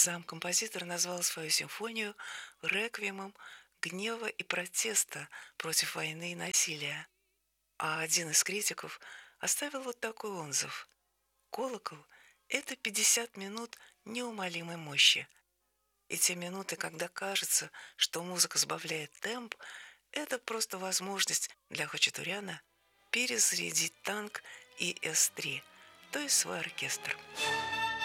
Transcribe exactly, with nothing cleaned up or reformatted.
Сам композитор назвал свою симфонию реквиемом гнева и протеста против войны и насилия. А один из критиков оставил вот такой отзыв: «Колокол — это пятьдесят минут неумолимой мощи. И те минуты, когда кажется, что музыка сбавляет темп, это просто возможность для Хачатуряна перезарядить танк и С три, то есть свой оркестр».